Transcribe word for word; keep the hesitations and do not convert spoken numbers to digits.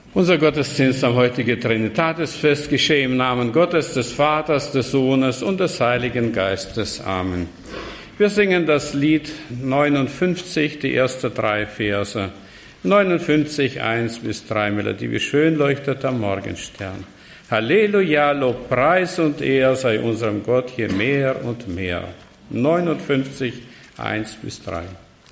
Unser Gottesdienst am heutigen Trinitatisfest geschehe im Namen Gottes, des Vaters, des Sohnes und des Heiligen Geistes. Amen. Wir singen das Lied neunundfünfzig, die ersten drei Verse. neunundfünfzig, eins bis drei, Melodie, wie schön leuchtet der Morgenstern. Halleluja, Lob, Preis und Ehr sei unserem Gott hier mehr und mehr. neunundfünfzig, eins bis drei.